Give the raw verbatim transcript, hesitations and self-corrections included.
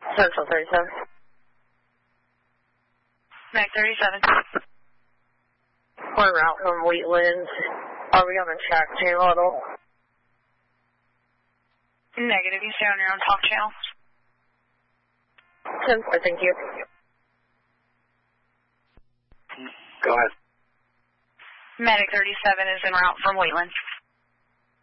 Central thirty-seven. Mac thirty-seven. We're out from Wheatland. Are we on the track channel at all? Negative. You stay on your own talk channel. ten four, thank you. Go ahead. Medic thirty-seven is en route from Wheatland.